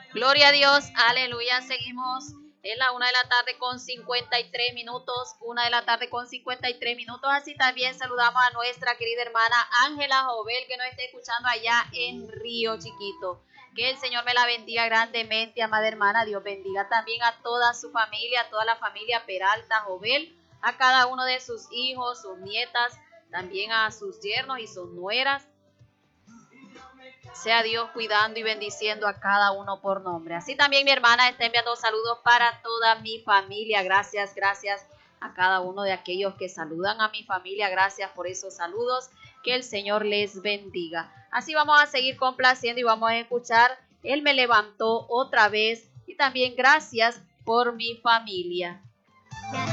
Gloria a Dios, aleluya. Seguimos en la 1 de la tarde con 53 minutos, 1 de la tarde con 53 minutos. Así también saludamos a nuestra querida hermana Ángela Jovel, que nos está escuchando allá en Río Chiquito. Que el Señor me la bendiga grandemente, amada hermana. Dios bendiga también a toda su familia, a toda la familia Peralta Jovel, a cada uno de sus hijos, sus nietas, también a sus yernos y sus nueras. Sea Dios cuidando y bendiciendo a cada uno por nombre. Así también mi hermana está enviando saludos para toda mi familia. Gracias a cada uno de aquellos que saludan a mi familia. Gracias por esos saludos. Que el Señor les bendiga. Así vamos a seguir complaciendo y vamos a escuchar Él me levantó otra vez. Y también gracias por mi familia.